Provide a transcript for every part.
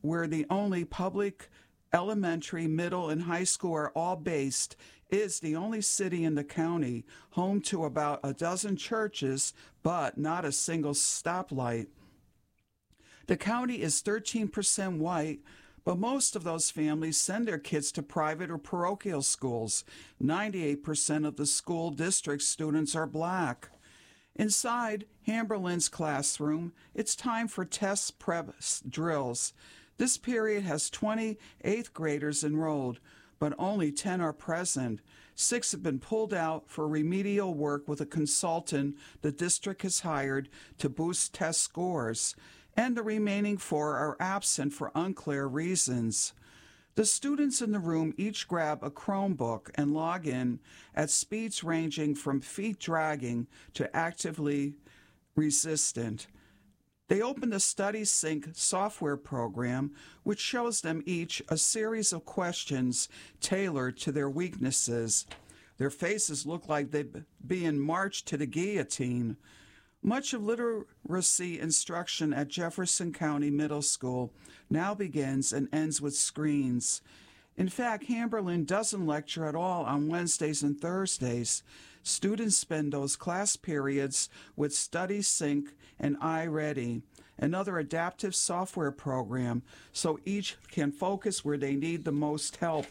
where the only public elementary, middle, and high school are all based, is the only city in the county, home to about a dozen churches, but not a single stoplight. The county is 13% white, but most of those families send their kids to private or parochial schools. 98% of the school district students are black. Inside Hamberlin's classroom, it's time for test prep drills. This period has 20 eighth graders enrolled, but only 10 are present. 6 have been pulled out for remedial work with a consultant the district has hired to boost test scores, and the remaining 4 are absent for unclear reasons. The students in the room each grab a Chromebook and log in at speeds ranging from feet dragging to actively resistant. They open the StudySync software program, which shows them each a series of questions tailored to their weaknesses. Their faces look like they'd be in march to the guillotine. Much of literacy instruction at Jefferson County Middle School now begins and ends with screens. In fact, Hamberlin doesn't lecture at all on Wednesdays and Thursdays. Students spend those class periods with StudySync and iReady, another adaptive software program, so each can focus where they need the most help.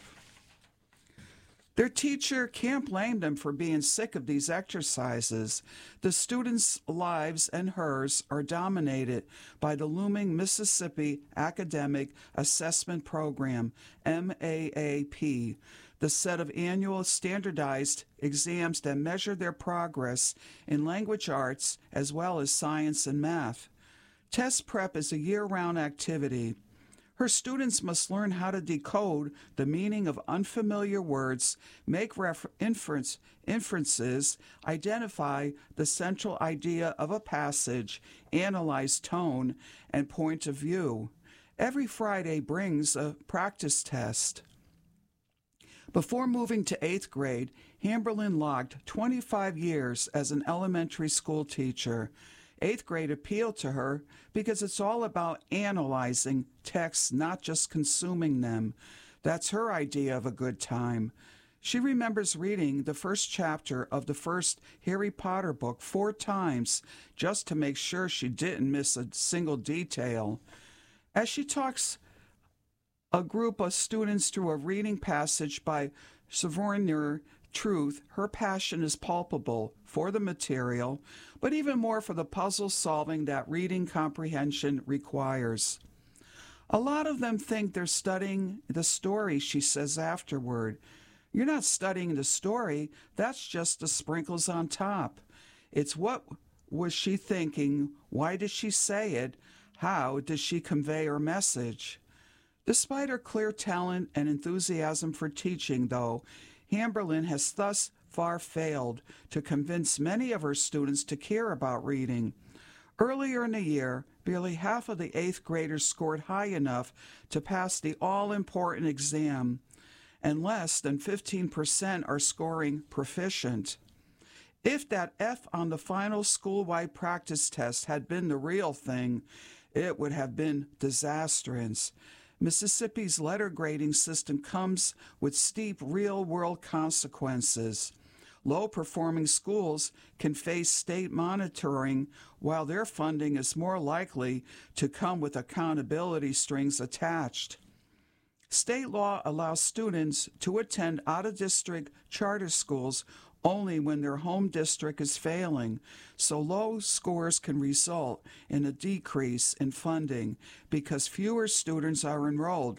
Their teacher can't blame them for being sick of these exercises. The students' lives and hers are dominated by the looming Mississippi Academic Assessment Program, MAAP, the set of annual standardized exams that measure their progress in language arts as well as science and math. Test prep is a year-round activity. Her students must learn how to decode the meaning of unfamiliar words, make inferences, identify the central idea of a passage, analyze tone and point of view. Every Friday brings a practice test. Before moving to 8th grade, Hamberlin logged 25 years as an elementary school teacher. 8th grade appealed to her because it's all about analyzing texts, not just consuming them. That's her idea of a good time. She remembers reading the first chapter of the first Harry Potter book 4 times just to make sure she didn't miss a single detail. As she talks a group of students through a reading passage by Sojourner Truth, her passion is palpable for the material, but even more for the puzzle solving that reading comprehension requires. A lot of them think they're studying the story, she says afterward. You're not studying the story, that's just the sprinkles on top. It's what was she thinking, why did she say it, how did she convey her message? Despite her clear talent and enthusiasm for teaching, though, Hamberlin has thus far failed to convince many of her students to care about reading. Earlier in the year, barely half of the 8th graders scored high enough to pass the all-important exam, and less than 15% are scoring proficient. If that F on the final school-wide practice test had been the real thing, it would have been disastrous. Mississippi's letter grading system comes with steep real-world consequences. Low-performing schools can face state monitoring, while their funding is more likely to come with accountability strings attached. State law allows students to attend out-of-district charter schools only when their home district is failing, so low scores can result in a decrease in funding because fewer students are enrolled.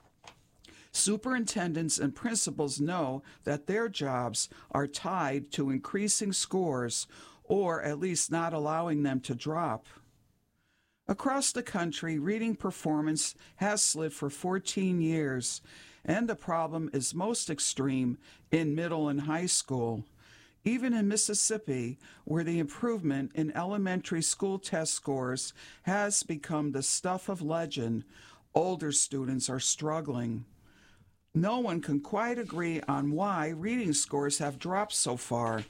Superintendents and principals know that their jobs are tied to increasing scores, or at least not allowing them to drop. Across the country, reading performance has slid for 14 years, and the problem is most extreme in middle and high school. Even in Mississippi, where the improvement in elementary school test scores has become the stuff of legend, older students are struggling. No one can quite agree on why reading scores have dropped so far.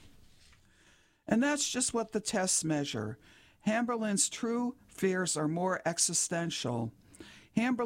And that's just what the tests measure. Hamberlin's true fears are more existential. Hamberlin